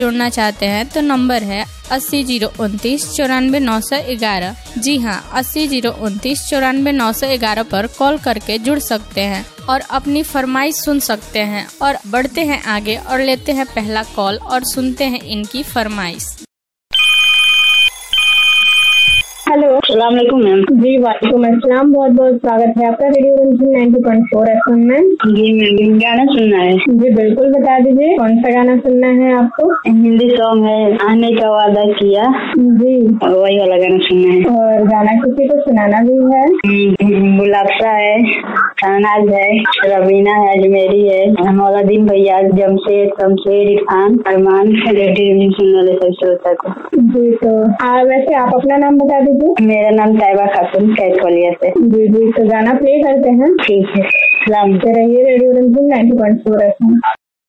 जुड़ना चाहते हैं तो नंबर है 80-029-94-911। जी हाँ, 80-029-94-911 पर कॉल करके जुड़ सकते हैं और अपनी फरमाइश सुन सकते हैं। और बढ़ते हैं आगे और लेते हैं पहला कॉल और सुनते हैं इनकी फरमाइश। हेलो, अस्सलाम वालेकुम मैम। जी वालेकुम अस्सलाम, बहुत बहुत स्वागत है आपका रेडियो रंजन 90.4 FM में। जी मैम, गाना सुनना है। जी बिल्कुल, बता दीजिए कौन सा गाना सुनना है आपको। हिंदी सॉन्ग है, आने का वादा किया। जी, वही वाला गाना सुनना है। और गाना किसी को सुनाना भी है। गुलाबशा है, शहनाज है, रवीना है, अजमेरी है, मौलादीन भैया, जमशेद, शमशेर, इरफान, अरमान, रेडियो रंजन सुनने वाले सब श्रोता को। जी, तो वैसे आप अपना नाम बता दीजिए। मेरा नाम तैयबा खातून, कैथोलिया से। जी जी, तो गाना प्ले करते हैं। ठीक है, सलाम। रहिए रेडियो रंजन 90.4 FM।